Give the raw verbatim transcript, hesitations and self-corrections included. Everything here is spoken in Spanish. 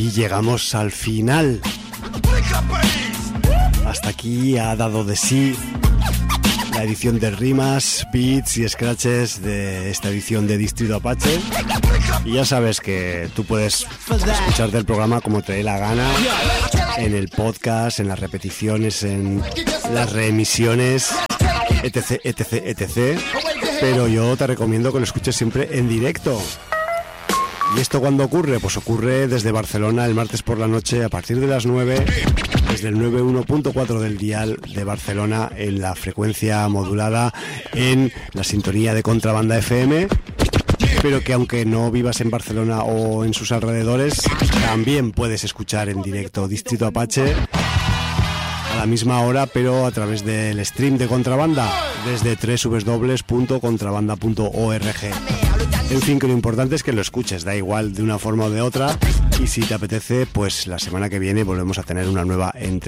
Y llegamos al final. Hasta aquí ha dado de sí la edición de rimas, beats y scratches de esta edición de Distrito Apache. Y ya sabes que tú puedes escucharte el programa como te dé la gana, en el podcast, en las repeticiones, en las reemisiones, etc, etc, etc. Pero yo te recomiendo que lo escuches siempre en directo. ¿Y esto cuándo ocurre? Pues ocurre desde Barcelona el martes por la noche a partir de las nueve, desde el noventa y uno punto cuatro del dial de Barcelona en la frecuencia modulada en la sintonía de Contrabanda F M, pero que aunque no vivas en Barcelona o en sus alrededores, también puedes escuchar en directo Distrito Apache a la misma hora, pero a través del stream de Contrabanda desde doble u doble u doble u punto contrabanda punto org. En fin, que lo importante es que lo escuches, da igual de una forma o de otra, y si te apetece, pues la semana que viene volvemos a tener una nueva entrevista.